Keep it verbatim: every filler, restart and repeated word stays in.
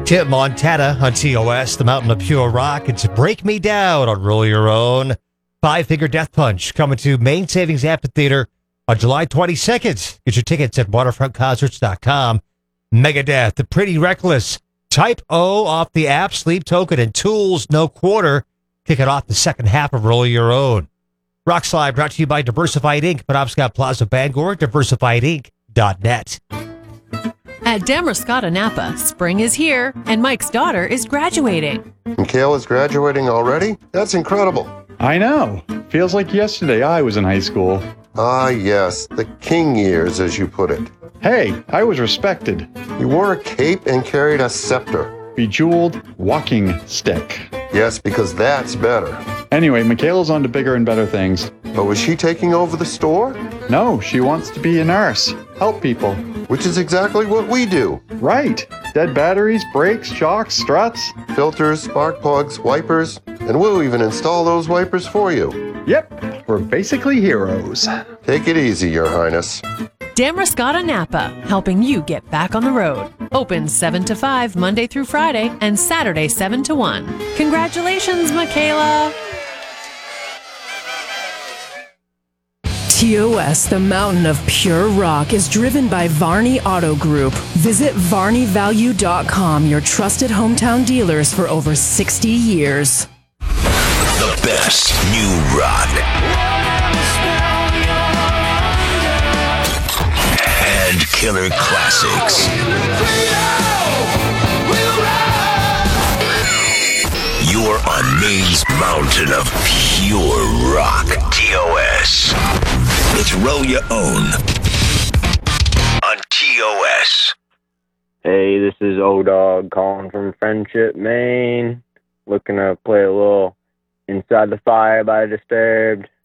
Tip Montana on T O S, the Mountain of Pure Rock. It's Break Me Down on Roll Your Own. Five Finger Death Punch coming to Main Savings Amphitheater on July twenty-second. Get your tickets at waterfront concerts dot com. Megadeth, The Pretty Reckless, Type O off the app, Sleep Token, and Tools, No Quarter. Kicking off the second half of Roll Your Own. Rock Slide brought to you by Diversified Incorporated, Penobscot Plaza, Bangor, diversified inc dot net. At Damascotta Napa, spring is here, and Mike's daughter is graduating. Mikhail is graduating already? That's incredible. I know. Feels like yesterday I was in high school. Ah, yes, the king years, as you put it. Hey, I was respected. You wore a cape and carried a scepter. Bejeweled walking stick. Yes, because that's better. Anyway, Michaela's on to bigger and better things. But was she taking over the store? No, she wants to be a nurse. Help people. Which is exactly what we do. Right. Dead batteries, brakes, shocks, struts. Filters, spark plugs, wipers. And we'll even install those wipers for you. Yep, we're basically heroes. Take it easy, Your Highness. Damascotta Napa, helping you get back on the road. Open seven to five Monday through Friday and Saturday seven to one. Congratulations, Michaela! T O S, the mountain of pure rock, is driven by Varney Auto Group. Visit varney value dot com, your trusted hometown dealers for over sixty years. The best new rock. And killer classics. You're on Maine's mountain of pure rock. T O S. It's Roll Your Own on T O S. Hey, this is O-Dog calling from Friendship, Maine. Looking to play a little Inside the Fire by Disturbed.